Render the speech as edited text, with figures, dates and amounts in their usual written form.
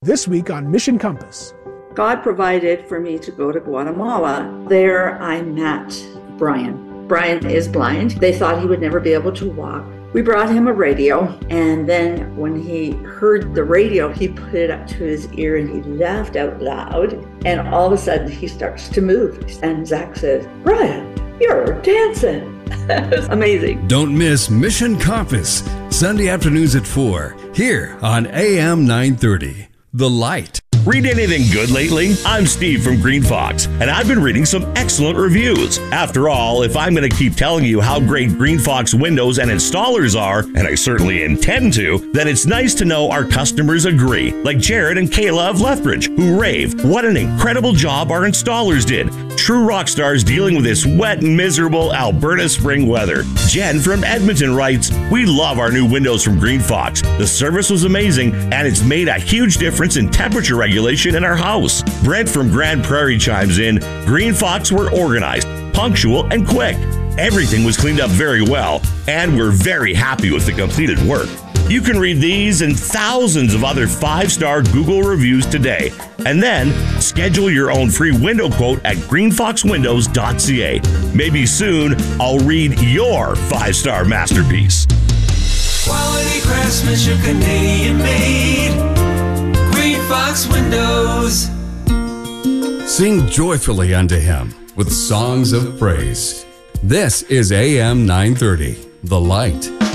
This week on Mission Compass. God provided for me to go to Guatemala. There I met Brian. Brian is blind. They thought he would never be able to walk. We brought him a radio, and then when he heard the radio, he put it up to his ear and he laughed out loud. And all of a sudden, he starts to move. And Zach says, "Brian, you're dancing." It was amazing. Don't miss Mission Compass, Sunday afternoons at 4, here on AM 930. The Light. Read anything good lately? I'm Steve from Green Fox, and I've been reading some excellent reviews. After all, if I'm going to keep telling you how great Green Fox windows and installers are, and I certainly intend to, then it's nice to know our customers agree, like Jared and Kayla of Lethbridge, who rave what an incredible job our installers did. True rock stars dealing with this wet, miserable Alberta spring weather. Jen from Edmonton writes, "We love our new windows from Green Fox. The service was amazing, and it's made a huge difference in temperature regulation in our house." Brent from Grand Prairie chimes in, "Green Fox were organized, punctual, and quick. Everything was cleaned up very well, and we're very happy with the completed work." You can read these and thousands of other 5-star Google reviews today, and then schedule your own free window quote at greenfoxwindows.ca. Maybe soon I'll read your 5-star masterpiece. Quality craftsmanship, Canadian made. Green Fox Windows. Sing joyfully unto him with songs of praise. This is AM 930, The Light.